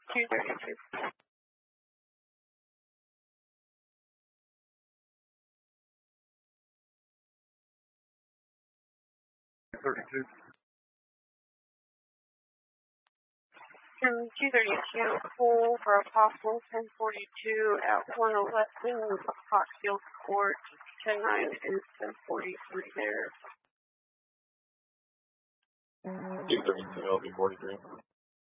232. 32. 232, full for a possible 1042 at 111 Foxfield Court. 10-9 is 1043 there. 232, LB 43.